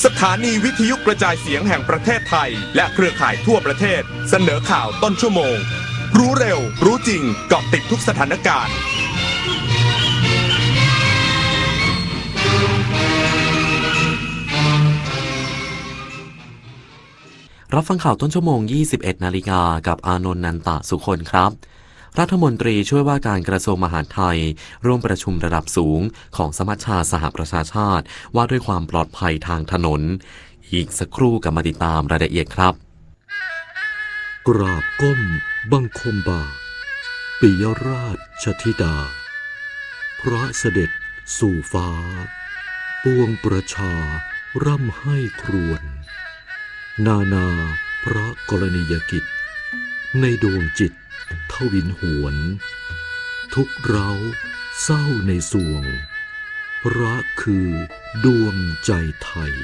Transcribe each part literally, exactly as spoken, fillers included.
สถานีวิทยุกระจายเสียงแห่งประเทศไทยและเครือข่ายทั่วประเทศเสนอข่าวต้นชั่วโมงรู้เร็วรู้จริงเกาะติดทุกสถานการณ์รับฟังข่าวต้นชั่วโมง ยี่สิบเอ็ด นาฬิกากับอานนท์นันตะสุคนครับรัฐมนตรีช่วยว่าการกระทรวงมหาดไทยร่วมประชุมระดับสูงของสมัชชาสหประชาชาติว่าด้วยความปลอดภัยทางถนนอีกสักครู่กับมาติดตามรายละเอียดครับกราบก้มบังคมบาทปิยราชธิดาพระเสด็จสู่ฟ้าปวงประชาร่ำให้ครวญนานาพระกรณียกิจในดวงจิตทวินหวนทุกเร้าเศร้าในสวงพระคือดวงใจไทย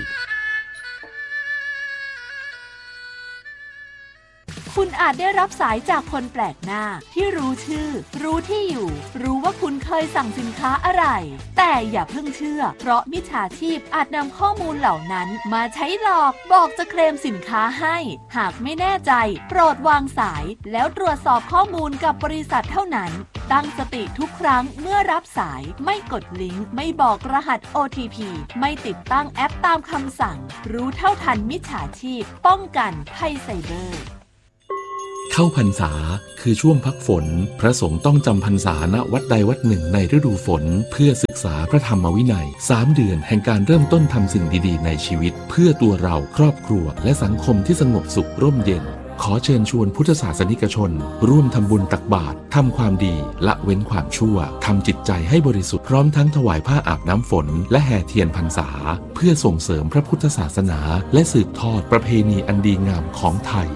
คุณอาจได้รับสายจากคนแปลกหน้าที่รู้ชื่อรู้ที่อยู่รู้ว่าคุณเคยสั่งสินค้าอะไรแต่อย่าเพิ่งเชื่อเพราะมิจฉาชีพอาจนำข้อมูลเหล่านั้นมาใช้หลอกบอกจะเคลมสินค้าให้หากไม่แน่ใจโปรดวางสายแล้วตรวจสอบข้อมูลกับบริษัทเท่านั้นตั้งสติทุกครั้งเมื่อรับสายไม่กดลิงก์ไม่บอกรหัส โอ ที พี ไม่ติดตั้งแอปตามคำสั่งรู้เท่าทันมิจฉาชีพป้องกันภัยไซเบอร์เข้าพรรษาคือช่วงพักฝนพระสงฆ์ต้องจำพรรษาณวัดใดวัดหนึ่งในฤดูฝนเพื่อศึกษาพระธรรมวินัยสามเดือนแห่งการเริ่มต้นทำสิ่งดีๆในชีวิตเพื่อตัวเราครอบครัวและสังคมที่สงบสุขร่มเย็นขอเชิญชวนพุทธศาสนิกชนร่วมทำบุญตักบาตรทำความดีละเว้นความชั่วทำจิตใจให้บริสุทธิ์พร้อมทั้งถวายผ้าอาบน้ำฝนและแห่เทียนพรรษาเพื่อส่งเสริมพระพุทธศาสนาและสืบทอดประเพณีอันดีงามของไทย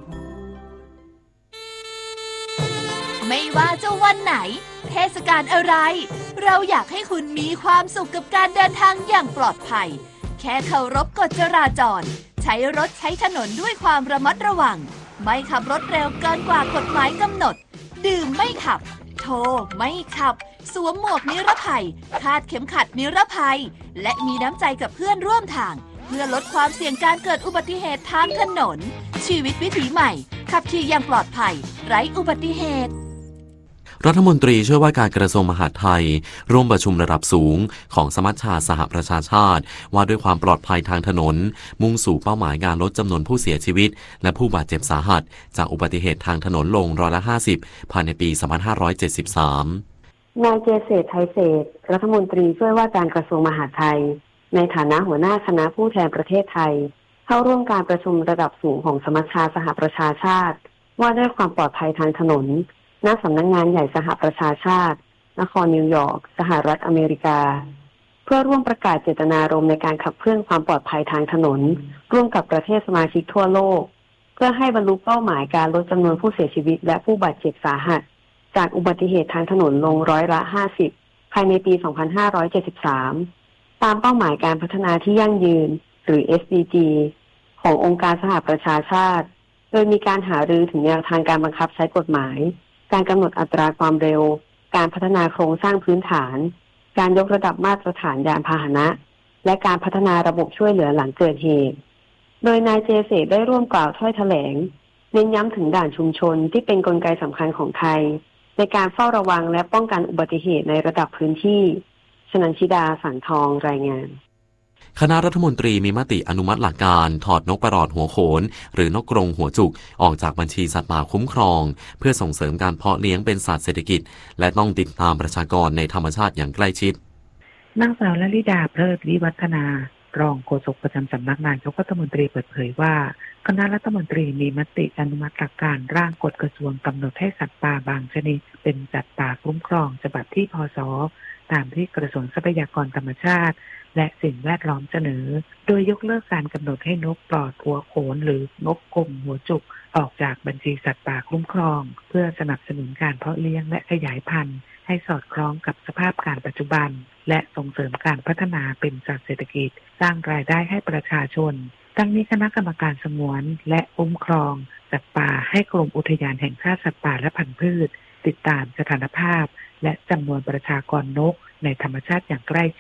ไม่ว่าจะวันไหนเทศกาลอะไรเราอยากให้คุณมีความสุขกับการเดินทางอย่างปลอดภัยแค่เคารพกฎจราจรใช้รถใช้ถนนด้วยความระมัดระวังไม่ขับรถเร็วเกินกว่ากฎหมายกำหนดดื่มไม่ขับโทรไม่ขับสวมหมวกนิรภัยคาดเข็มขัดนิรภัยและมีน้ำใจกับเพื่อนร่วมทางเพื่อลดความเสี่ยงการเกิดอุบัติเหตุทางถนนชีวิตวิถีใหม่ขับขี่อย่างปลอดภัยไร้อุบัติเหตุรัฐมนตรีช่วยว่าการกระทรวงมหาดไทยร่วมประชุมระดับสูงของสมัชชาสหประชาชาติว่าด้วยความปลอดภัยทางถนนมุ่งสู่เป้าหมายการลดจำนวนผู้เสียชีวิตและผู้บาดเจ็บสาหัสจากอุบัติเหตุทางถนนลงร้อยละห้าสิบภายในปีสองพันห้าร้อยเจ็ดสิบสามนายเจเษตรไทยเศษรัฐมนตรีช่วยว่าการกระทรวงมหาดไทยในฐานะหัวหน้าคณะผู้แทนประเทศไทยเข้าร่วมการประชุมระดับสูงของสมัชชาสหประชาชาติว่าด้วยความปลอดภัยทางถนนณสำนักงานใหญ่สหประชาชาตินครนิวยอร์กสหรัฐอเมริกาเพื่อร่วมประกาศเจตนารมณ์ในการขับเคลื่อนความปลอดภัยทางถนนร่วมกับประเทศสมาชิกทั่วโลกเพื่อให้บรรลุเป้าหมายการลดจำนวนผู้เสียชีวิตและผู้บาดเจ็บสาหัสจากอุบัติเหตุทางถนนลงร้อยละห้าสิบภายในปีสองพันห้าร้อยเจ็ดสิบสามตามเป้าหมายการพัฒนาที่ยั่งยืนหรือ เอส ดี จี ขององค์การสหประชาชาติโดยมีการหารือถึงแนวทางการบังคับใช้กฎหมายการกำหนดอัตราความเร็วการพัฒนาโครงสร้างพื้นฐานการยกระดับมาตรฐานยานพาหนะและการพัฒนาระบบช่วยเหลือหลังเกิดเหตุโดยนายเจเษตรได้ร่วมกล่าวถ้อยแถลงเน้นย้ำถึงด่านชุมชนที่เป็นกลไกสำคัญของไทยในการเฝ้าระวังและป้องกันอุบัติเหตุในระดับพื้นที่ชนันชิดาสันทองรายงานคณะรัฐมนตรีมีมติอนุมัติหลักการถอดนกประหลอดหัวโขนหรือนกกรงหัวจุกออกจากบัญชีสัตว์ป่าคุ้มครองเพื่อส่งเสริมการเพาะเลี้ยงเป็นสัตว์เศรษฐกิจและต้องติดตามประชากรในธรรมชาติอย่างใกล้ชิดนางสาวลลิดาเพลิดวิวัฒนารองโฆษกประจำสำนักนายกรัฐมนตรีเปิดเผยว่าคณะรัฐมนตรีมีมติอนุมัติหลักการร่างกฎกระทรวงกำหนดให้สัตว์ป่าบางชนิดเป็นสัตว์ป่าคุ้มครองฉบับที่พศตามที่กระทรวงทรัพยากรธรรมชาติและสิ่งแวดล้อมเสนอโดยยกเลิกการกำหนดให้นกปลอดหัวโขนหรือนกกรงหัวจุกออกจากบัญชีสัตว์ป่าคุ้มครองเพื่อสนับสนุนการเพาะเลี้ยงและขยายพันธุ์ให้สอดคล้องกับสภาพการปัจจุบันและส่งเสริมการพัฒนาเป็นสัตว์เศรษฐกิจสร้างรายได้ให้ประชาชนทั้งนี้คณะกรรมการสงวนและคุ้มครองสัตว์ป่าให้กรมอุทยานแห่งชาติสัตว์ป่าและพันธุ์พืชติดตามสถานภาพและจำนวนประชากรนกในธรรมชาติอย่างใกล้ชิด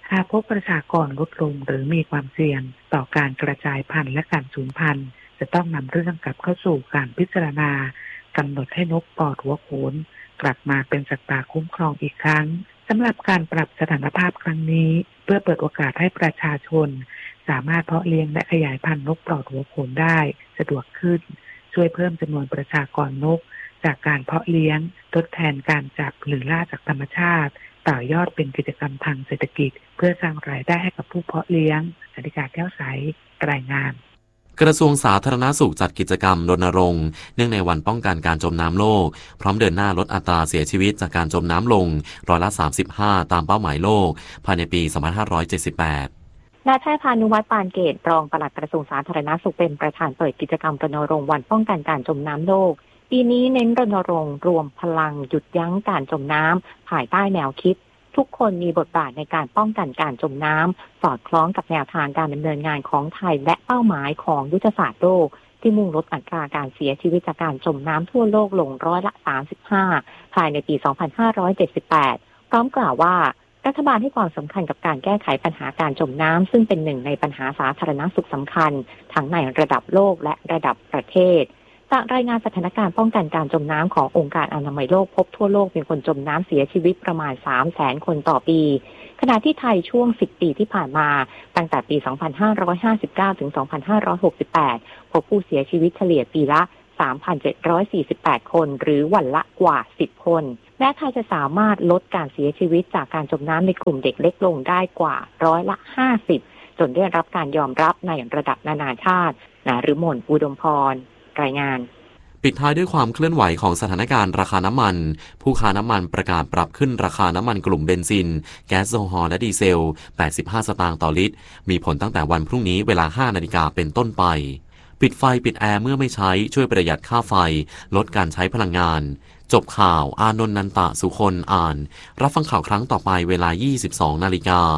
หากพบประชากรลดลงหรือมีความเสี่ยงต่อการกระจายพันธุ์และการสูญพันธุ์จะต้องนำเรื่องกลับเข้าสู่การพิจารณากำหนดให้นกปอดหัวโขนกลับมาเป็นสัตว์ป่าคุ้มครองอีกครั้งสำหรับการปรับสถานภาพครั้งนี้เพื่อเปิดโอกาสให้ประชาชนสามารถเพาะเลี้ยงและขยายพันธุ์นกปลอดหัวโขนได้สะดวกขึ้นช่วยเพิ่มจำนวนประชากรนกจากการเพาะเลี้ยงทดแทนการจับหรือล่าจากธรรมชาติต่อยอดเป็นกิจกรรมทางเศรษฐกิจเพื่อสร้างรายได้ให้กับผู้เพาะเลี้ยงอธิการแก้วใสรายงานกระทรวงสาธารณสุขจัดกิจกรรมรณรงค์เนื่องในวันป้องกันการจมน้ำโลกพร้อมเดินหน้าลดอัตราเสียชีวิตจากการจมน้ำลงร้อยละสามสิบห้าตามเป้าหมายโลกภายในปีสองพันห้าร้อยเจ็ดสิบแปดนายแพทย์พานุวัฒน์ปานเกตรองปลัดกระทรวงสาธารณสุขเป็นประธานเปิดกิจกรรมรณรงค์วันป้องกันการจมน้ำโลกปีนี้เน้นรณรงค์รวมพลังหยุดยั้งการจมน้ำภายใต้แนวคิดทุกคนมีบทบาทในการป้องกันการจมน้ำสอดคล้องกับแนวทางการดำเนินงานของไทยและเป้าหมายของยุทธศาสตร์โลกที่มุ่งลดอัตราการเสียชีวิตจากการจมน้ำทั่วโลกลงร้อยละสามสิบห้าภายในปีสองพันห้าร้อยเจ็ดสิบแปดพร้อมกล่าวว่ารัฐบาลให้ความสำคัญกับการแก้ไขปัญหาการจมน้ำซึ่งเป็นหนึ่งในปัญหาสาธารณสุขสำคัญทั้งในระดับโลกและระดับประเทศจากรายงานสถานการณ์ป้องกันการจมน้ำขององค์การอนามัยโลกพบทั่วโลกมีคนจมน้ำเสียชีวิตประมาณ สามแสน คนต่อปีขณะที่ไทยช่วงสิบปีที่ผ่านมาตั้งแต่ปีสองพันห้าร้อยห้าสิบเก้าถึงสองพันห้าร้อยหกสิบแปดพบผู้เสียชีวิตเฉลี่ยปีละ สามพันเจ็ดร้อยสี่สิบแปด คนหรือวันละกว่าสิบคนแม้ไทยจะสามารถลดการเสียชีวิตจากการจมน้ำในกลุ่มเด็กเล็กลงได้กว่าร้อยละห้าสิบจนได้รับการยอมรับในระดับนานาชาตินฤมล อุดมพรรายงานปิดท้ายด้วยความเคลื่อนไหวของสถานการณ์ราคาน้ำมันผู้ค้าน้ำมันประกาศปรับขึ้นราคาน้ำมันกลุ่มเบนซินแก๊สโซฮอล์และดีเซลแปดสิบห้าสตางค์ต่อลิตรมีผลตั้งแต่วันพรุ่งนี้เวลา ห้านาฬิกาเป็นต้นไปปิดไฟปิดแอร์เมื่อไม่ใช้ช่วยประหยัดค่าไฟลดการใช้พลังงานจบข่าวอานนท์นันตะสุคนอ่านรับฟังข่าวครั้งต่อไปเวลา ยี่สิบสองนาฬิกา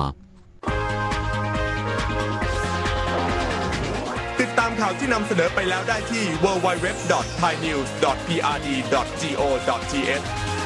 ติดตามข่าวที่นำเสนอไปแล้วได้ที่ ดับเบิลยู ดับเบิลยู ดับเบิลยู ดอท ไทยนิวส์ ดอท พี อาร์ ดี ดอท จี โอ ดอท ที เอช